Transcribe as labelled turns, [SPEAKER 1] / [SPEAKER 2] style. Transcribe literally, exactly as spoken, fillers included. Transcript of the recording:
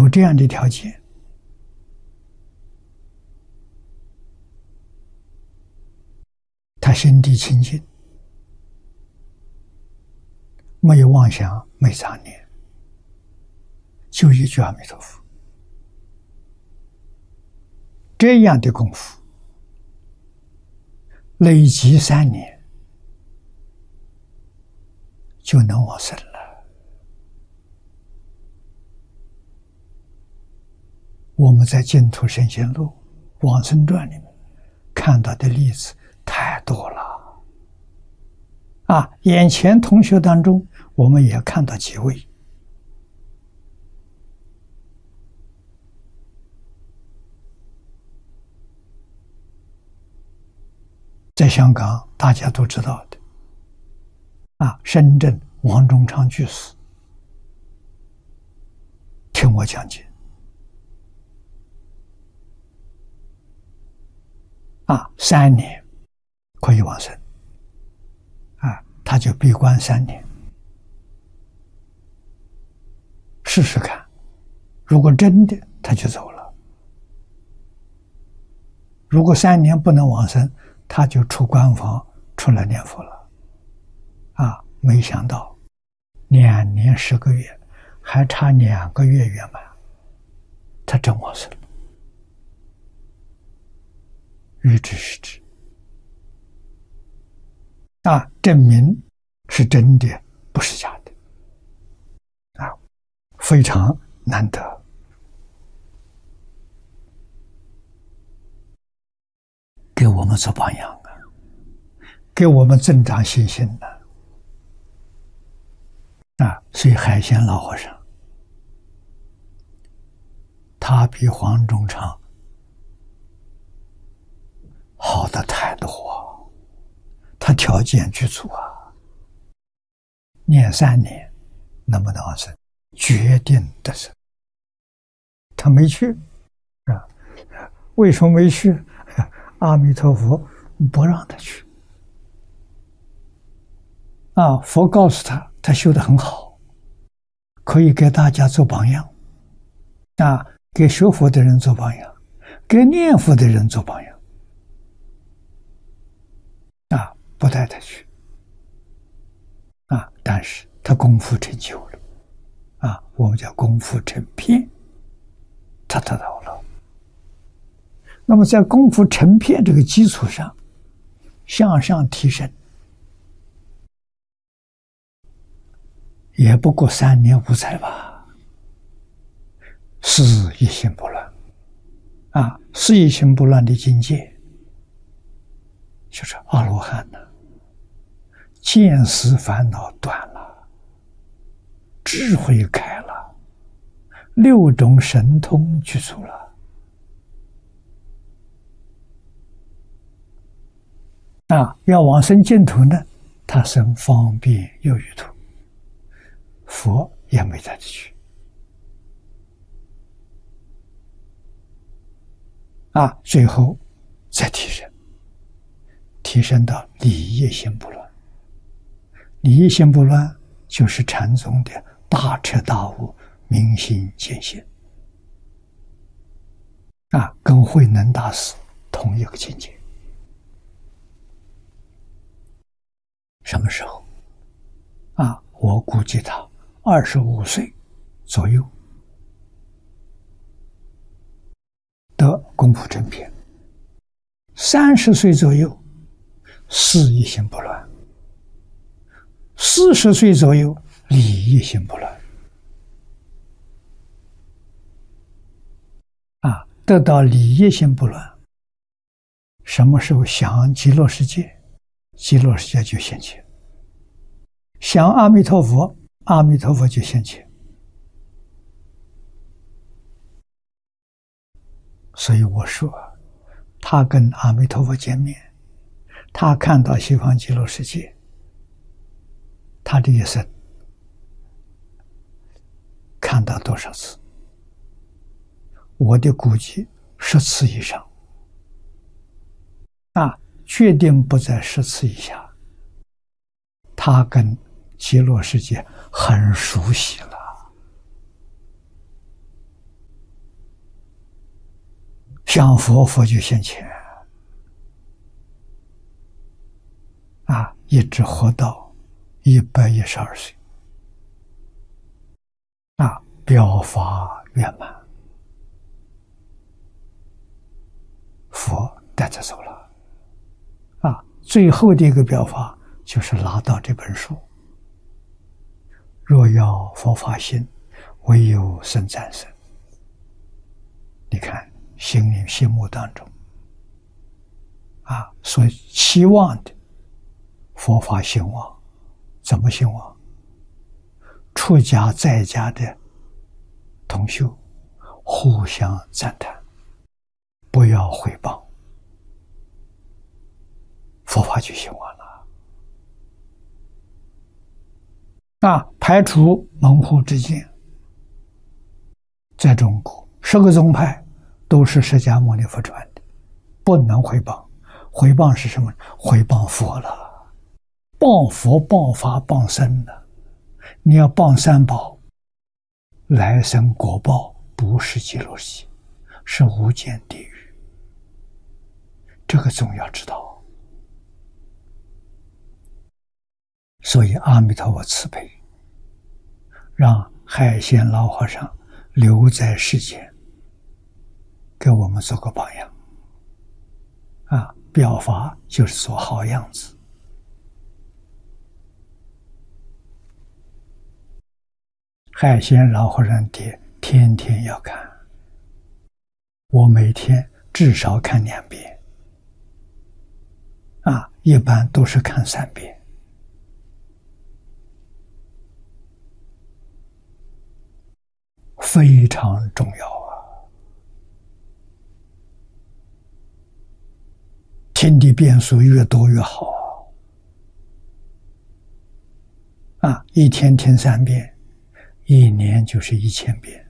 [SPEAKER 1] 有这样的条件，他心地清净，没有妄想，没杂念，就一句阿弥陀佛。这样的功夫，累积三年，就能往生了。我们在《净土圣贤录》《往生传》里面看到的例子太多了啊！眼前同学当中，我们也看到几位。在香港，大家都知道的啊，深圳王中昌居士，听我讲解啊，三年可以往生啊，他就闭关三年，试试看，如果真的他就走了，如果三年不能往生，他就出关房出来念佛了啊！没想到两年十个月，还差两个月圆满，他真往生了。欲知是知啊，证明是真的，不是假的啊，非常难得。给我们做榜样啊，给我们增长信心呢啊！所以海鲜老和尚，他比黄中昌好的太多啊，他条件具足啊，念三年能不能往生，决定得生。他没去啊，为什么没去？阿弥陀佛不让他去啊！佛告诉他，他修得很好，可以给大家做榜样啊，给学佛的人做榜样，给念佛的人做榜样啊，不带他去啊，但是他功夫成就了啊，我们叫功夫成片，他得到了。那么在功夫成片这个基础上向上提升，也不过三年五载吧，是一心不乱啊，是一心不乱的境界就是阿罗汉了，见思烦恼断了，智慧开了，六种神通具足了啊，要往生净土呢，他生方便有余土，佛也没带他去啊，最后再提升，提升到理业心不乱。理业心不乱就是禅宗的大彻大悟、明心见性啊，跟慧能大师同一个境界。什么时候啊？我估计他二十五岁左右得功夫成片，三十岁左右事一心不乱，四十岁左右理一心不乱啊，得到理一心不乱，什么时候想极乐世界，极乐世界就现前；想阿弥陀佛，阿弥陀佛就现前。所以我说，他跟阿弥陀佛见面，他看到西方极乐世界，他这一生看到多少次？我的估计十次以上啊，确定不在十次以下。他跟极乐世界很熟悉了想佛，佛就现前啊，一直活到一百一十二岁啊，表法圆满，佛带着走了啊。最后的一个表法就是拿到这本书。若要佛法兴，唯有僧赞僧。你看心里心目当中啊，所期望的佛法兴旺，怎么兴旺？出家在家的同修互相赞叹，不要毁谤，佛法就兴旺了。啊，排除门户之见，在中国十个宗派都是释迦牟尼佛传的，不能毁谤。毁谤是什么？毁谤佛了，谤佛、谤法、谤僧了。你要谤三宝，来生果报不是极乐世界，是无间地狱。这个总要知道。所以阿弥陀佛慈悲，让海鲜老和尚留在世间，给我们做个榜样啊！表法就是做好样子。海鲜老和尚爹天天要看，我每天至少看两遍啊，一般都是看三遍。非常重要啊！听的遍数越多越好啊！一天听三遍，一年就是一千遍。